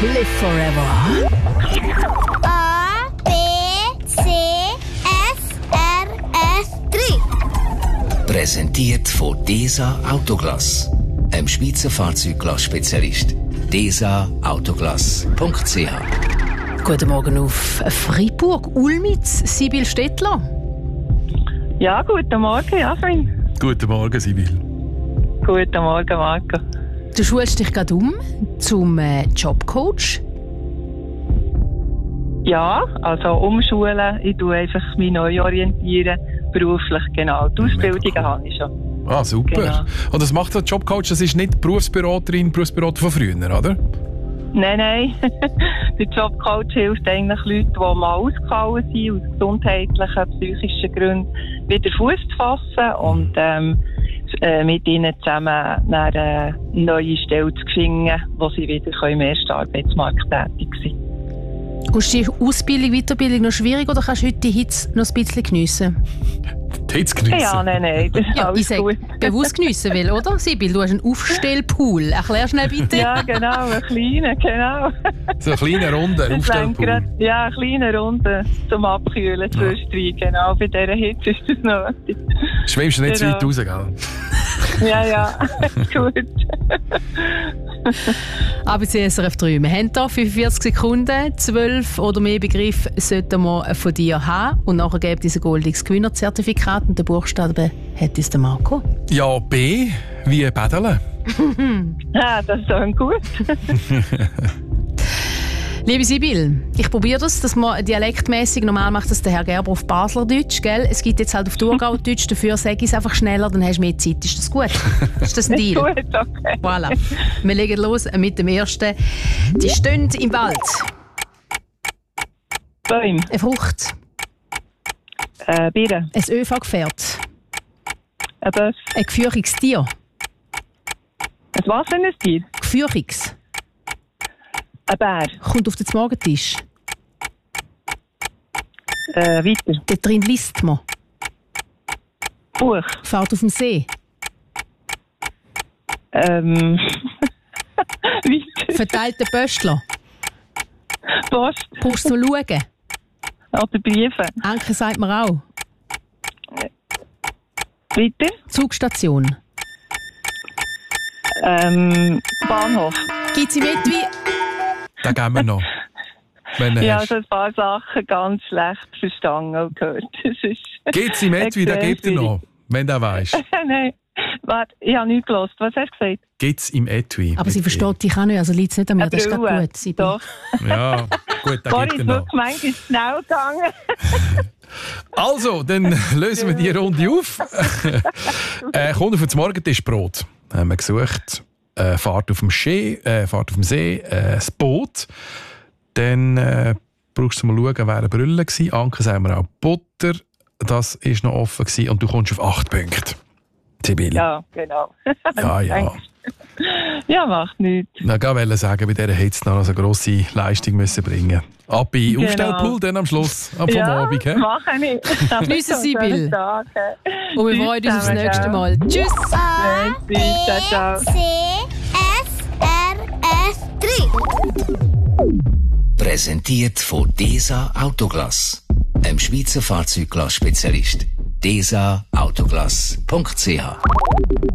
Live Forever. A, B, C, F, R, S, 3. Präsentiert von DESA Autoglass, einem Schweizer Fahrzeugglass-Spezialist. DESAautoglass.ch. Guten Morgen auf Freiburg, Ulmitz, Sibyl Stettler. Ja, guten Morgen, Jasmin. Guten Morgen, Sibyl. Guten Morgen, Marco. Du schulst dich gerade zum Jobcoach. Ja, also umschulen. Ich tue einfach mich neu orientieren, beruflich, genau. Die Ausbildungen habe ich schon. Ah, super. Genau. Und das macht der Jobcoach, das ist nicht Berufsberater von früher, oder? Nein. Der Jobcoach hilft eigentlich Leuten, die mal ausgefallen sind, aus gesundheitlichen, psychischen Gründen, wieder Fuß zu fassen und mit ihnen zusammen eine neue Stelle zu finden, wo sie wieder im ersten Arbeitsmarkt tätig sind. Ist die Ausbildung, Weiterbildung noch schwierig oder kannst du heute die Hitze noch ein bisschen geniessen? Die Hitze geniessen? Ja, nein, das ist Ja, alles ich sage gut. bewusst geniessen will, oder? Sibyl, du hast einen Aufstellpool. Erklär schnell bitte. Ja, genau, einen kleinen, genau. So eine kleine Runde, Aufstellpool. Ja, eine kleine Runde zum Abkühlen zwischendrin, genau. Bei dieser Hitze ist das nötig. Schwemmst du nicht zu Genau. weit raus, gell? Ja, gut. ABC SRF 3. Wir haben hier 45 Sekunden, 12 oder mehr Begriffe sollten wir von dir haben. Und nachher gibt es ein goldiges Gewinnerzertifikat und den Buchstaben hat es der Marco. Ja, B, wie Paddeln. Ja, das ist dann gut. Liebe Sibyl, ich probiere das, dass man dialektmäßig, normal macht das der Herr Gerber auf Baslerdeutsch, gell? Es gibt jetzt halt auf Thurgaudeutsch, dafür sage ich es einfach schneller, dann hast du mehr Zeit. Ist das gut? Ist das ein Deal? Gut, okay. Voilà. Wir legen los mit dem ersten. Die stehen im Wald. Bäume, Eine Frucht. Birnen, Ein ÖV-Gefährt. ein Bus, Ein gefürchiges Tier. ein was für ein Tier? Gefürchiges. Ein Bär, Kommt auf den Morgentisch. weiter, Dort drin liest man. Buch, Fahrt auf dem See. weiter, Verteilte Pöstler. Post Brauchst du zum Schauen. oder Briefe, Anke sagt man auch. weiter, Zugstation. Bahnhof. Gibt es im Etui? Den geben wir noch. Wenn du Ja, hast. also ein paar Sachen ganz schlecht verstanden und gehört. Geht's im Etui, den gebt ihr noch, wenn du weisst. Nein, warte, ich habe nichts gehört. Was hast du gesagt? Geht's im Etui. Aber sie versteht dich auch nicht, also liegt es nicht an mir. Das ist Brille. gerade gut. Sibyl. Doch. Ja, gut, den Vorhin gebt ist ihr wirklich noch. gemeint, es ist schnell gegangen. Also, dann lösen wir die Runde auf. Kommt auf das Morgentischbrot. Haben wir gesucht. Fahrt auf dem See, das Boot. Dann brauchst du mal schauen, wer eine Brille war. Anke sagen wir auch Butter. Das war noch offen gewesen. Und du kommst auf 8 Punkte. Sibyl. Ja, genau. Ja. Ja, macht nichts. Na, ich wollte sagen, bei dieser hätte es noch eine grosse Leistung müssen bringen. Ab in Genau. Aufstellpool, dann am Schluss vom Ja, Abend. He? mache ich. Geniessen, Sibyl. Und wir freuen uns aufs zusammen, nächste ciao. Mal. Tschüss! A, B, Ciao, ciao. C, F, R, S, 3. Präsentiert von DESA Autoglass, einem Schweizer Fahrzeugglass-Spezialist. DESAautoglass.ch